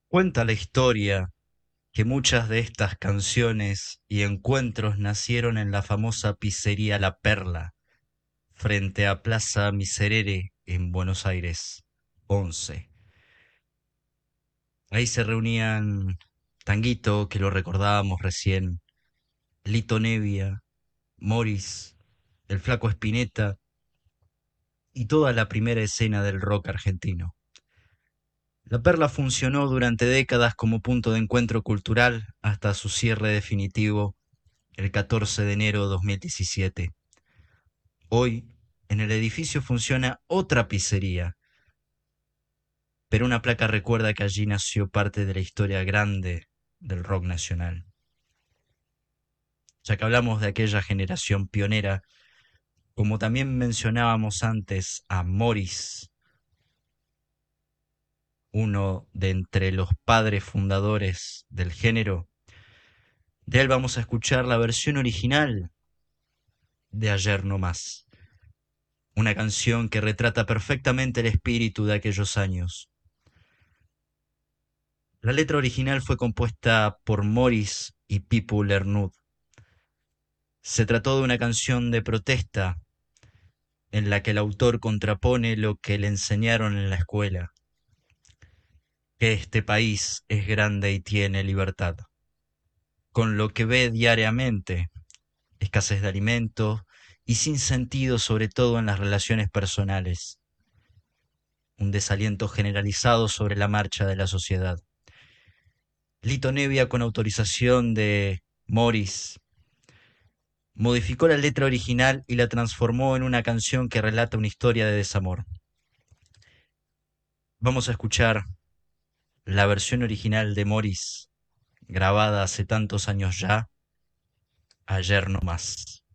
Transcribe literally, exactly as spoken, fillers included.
Cuenta la historia que muchas de estas canciones y encuentros nacieron en la famosa pizzería La Perla, frente a Plaza Miserere en Buenos Aires, once. Ahí se reunían Tanguito, que lo recordábamos recién, Lito Nevia, Morris, el Flaco Spinetta y toda la primera escena del rock argentino. La Perla funcionó durante décadas como punto de encuentro cultural hasta su cierre definitivo el catorce de enero de dos mil diecisiete. Hoy, en el edificio funciona otra pizzería, pero una placa recuerda que allí nació parte de la historia grande del rock nacional. Ya que hablamos de aquella generación pionera, como también mencionábamos antes a Morris, uno de entre los padres fundadores del género, de él vamos a escuchar la versión original de Ayer no más, una canción que retrata perfectamente el espíritu de aquellos años. La letra original fue compuesta por Morris y Pipo Lernud. Se trató de una canción de protesta en la que el autor contrapone lo que le enseñaron en la escuela, que este país es grande y tiene libertad, con lo que ve diariamente: escasez de alimentos y sin sentido, sobre todo en las relaciones personales, un desaliento generalizado sobre la marcha de la sociedad. Lito Nevia, con autorización de Morris, modificó la letra original y la transformó en una canción que relata una historia de desamor. Vamos a escuchar la versión original de Morris, grabada hace tantos años ya, Ayer no más.